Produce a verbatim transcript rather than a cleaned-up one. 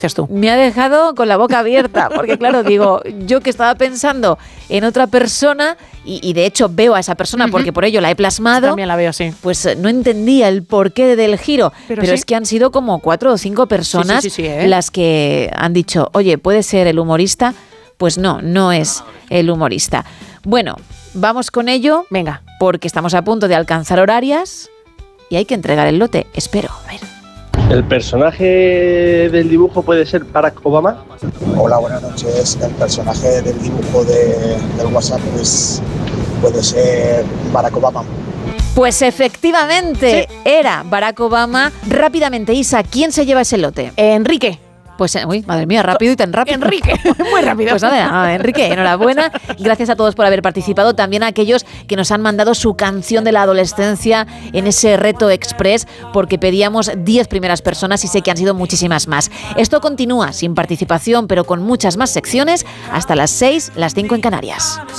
Tú. Me ha dejado con la boca abierta, porque claro, digo, yo que estaba pensando en otra persona, y, y de hecho veo a esa persona uh-huh. porque por ello la he plasmado. También la veo, sí. Pues no entendía el porqué del giro, pero, pero sí. es que han sido como cuatro o cinco personas sí, sí, sí, sí, ¿eh? las que han dicho, oye, ¿puede ser el humorista? Pues no, no es el humorista. Bueno, vamos con ello. Venga. Porque estamos a punto de alcanzar horarias y hay que entregar el lote. Espero, a ver. ¿El personaje del dibujo puede ser Barack Obama? Hola, buenas noches. El personaje del dibujo de, del WhatsApp pues, puede ser Barack Obama. Pues efectivamente, sí. era Barack Obama. Rápidamente, Isa, ¿quién se lleva ese lote? Enrique. Pues, uy, madre mía, rápido y tan rápido. Enrique, muy rápido. Pues nada, Enrique, enhorabuena. Gracias a todos por haber participado. También a aquellos que nos han mandado su canción de la adolescencia en ese reto express, porque pedíamos diez primeras personas y sé que han sido muchísimas más. Esto continúa sin participación, pero con muchas más secciones, hasta las seis, las cinco en Canarias.